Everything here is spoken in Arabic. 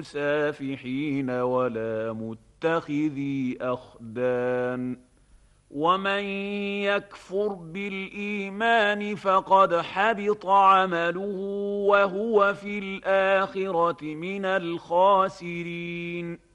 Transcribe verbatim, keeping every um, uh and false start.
سافحين ولا متخذي أخدان. ومن يكفر بالإيمان فقد حبط عمله وهو في الآخرة من الخاسرين.